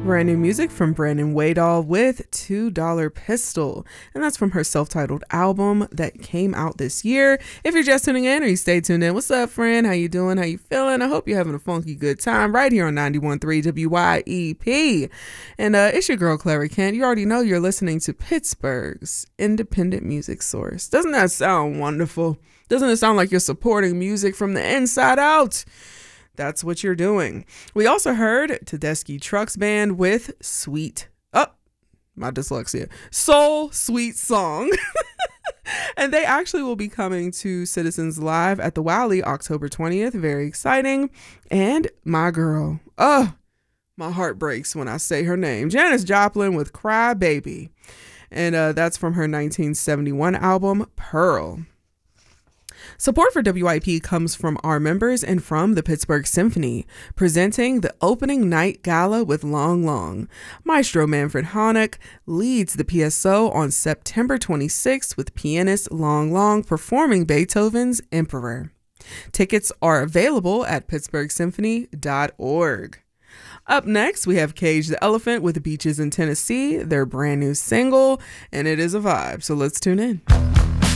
Brand new music from Brandon Wadall with $2 Pistol. And that's from her self-titled album that came out this year. If you're just tuning in or you stay tuned in, what's up, friend? How you doing? How you feeling? I hope you're having a funky good time right here on 91.3 WYEP. And it's your girl, Clara Kent. You already know you're listening to Pittsburgh's independent music source. Doesn't that sound wonderful? Doesn't it sound like you're supporting music from the inside out? That's what you're doing. We also heard Tedeschi Trucks Band with Sweet. Oh, my dyslexia. Soul Sweet Song. And they actually will be coming to Citizens Live at the Wally October 20th. Very exciting. And my girl. Oh, my heart breaks when I say her name. Janis Joplin with Cry Baby. And that's from her 1971 album, Pearl. Support for WIP comes from our members and from the Pittsburgh Symphony, presenting the opening night gala with Long Long. Maestro Manfred Honeck leads the PSO on September 26th with pianist Long Long performing Beethoven's Emperor. Tickets are available at pittsburghsymphony.org. Up next, we have Cage the Elephant with Beaches in Tennessee, their brand new single, and it is a vibe, so let's tune in.